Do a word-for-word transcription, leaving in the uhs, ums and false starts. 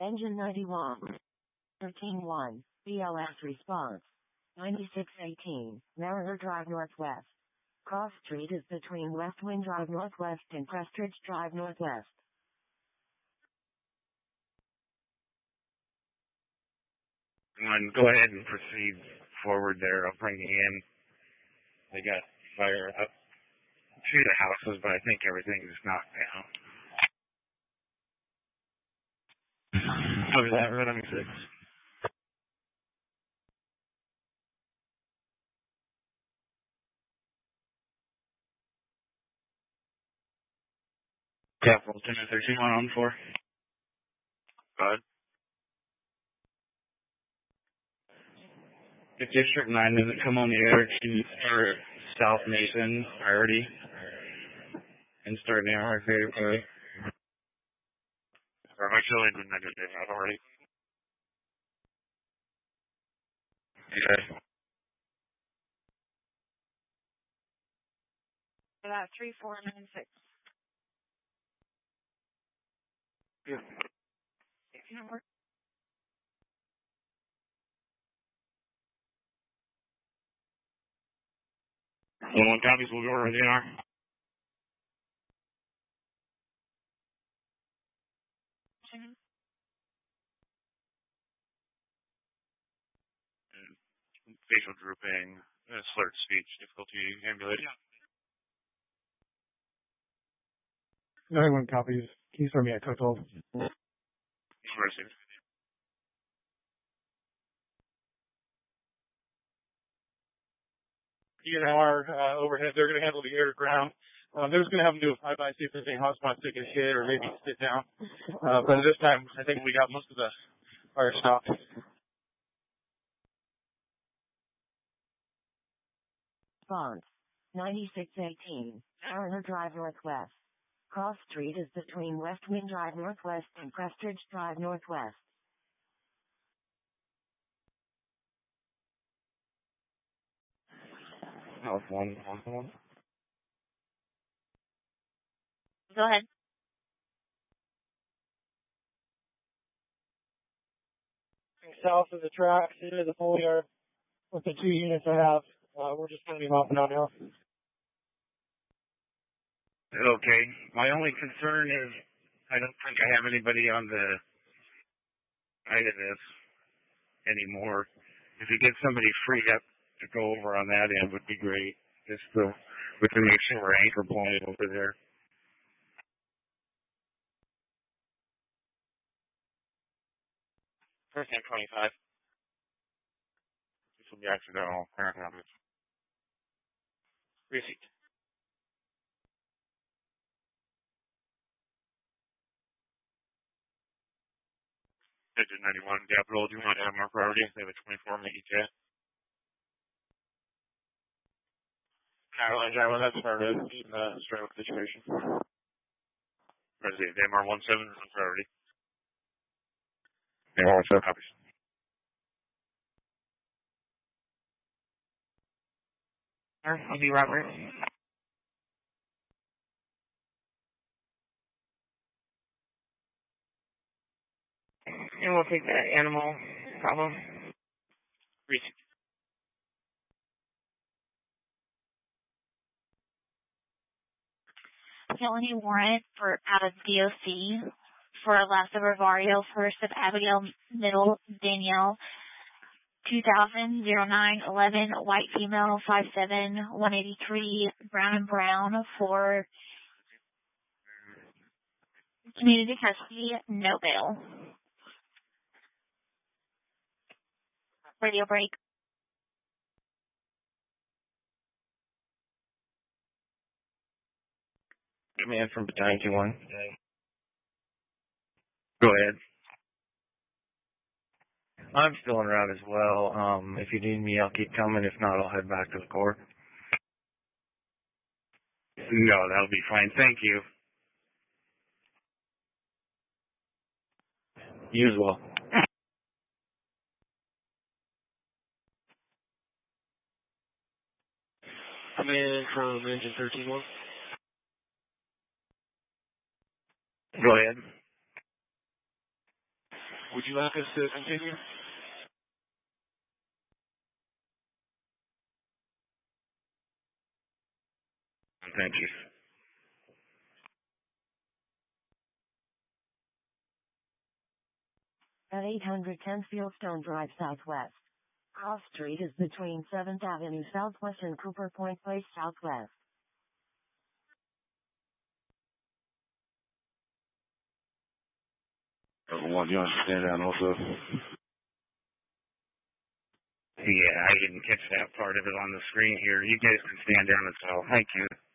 Engine ninety-one. thirteen one. B L S response. ninety-six eighteen. Mariner Drive Northwest. Cross Street is between West Wind Drive Northwest and Crestridge Drive Northwest. And go ahead and proceed forward there. I'll bring you in. They got fire up to the houses, but I think everything is knocked down. Over that, Red Army six. Capital ten thirteen one on four. Go ahead. If District nine doesn't come on the air to or South Mason priority and start now, I say, okay. Or am I still in the negative already? Okay. About three four nine six. Yeah. Number. One one copies, we'll go over the N R. Mm-hmm. Facial drooping, uh, slurred speech, difficulty ambulating. ninety-one copies. Can you throw me a total? Received. E N R uh, overhead. They're going to handle the air to ground. Uh, they're just going to have them do a flyby, see if there's any hotspots they can hit or maybe sit down. Uh, but at this time, I think we got most of the fire stopped. Response. ninety-six eighteen. Mariner Drive Northwest. Cross Street is between West Wind Drive Northwest and Crestridge Drive Northwest. That was one. one. Go ahead. South of the tracks into the foliar with the two units I have. Uh, we're just going to be mopping out now. Okay. My only concern is I don't think I have anybody on the side of this anymore. If you get somebody freed up to go over on that end would be great. Just so we can make sure we're anchor pointed over there. First and twenty-five. This will be accidental. Receipt. Engine ninety-one, Capital, do you want to have more priority? They have a twenty-four minute E T A. Caroline, John, that's priority. Uh, straight with situation. President, M R one seven on priority. M R one seven copies. I'll be Robert. And we'll take that animal problem. Receipt. Felony warrant for out of D O C for Lassa Rivario, first of Abigail Middle Danielle, two thousand oh nine eleven, white female, five seven, one eighty-three, brown and brown, for community custody, no bail. Radio break. Command from Battalion two one. Go ahead. I'm still en route as well. Um, if you need me, I'll keep coming. If not, I'll head back to the Corps. No, that'll be fine. Thank you. You as well. Command from Engine thirteen one. Go ahead. Would you like us to continue? Thank you. At eight hundred ten Fieldstone Drive Southwest. Cross Street is between seventh Avenue Southwest and Cooper Point Place Southwest. One, you understand that also? Yeah, I didn't catch that part of it on the screen here. You guys can stand down as well. Thank you.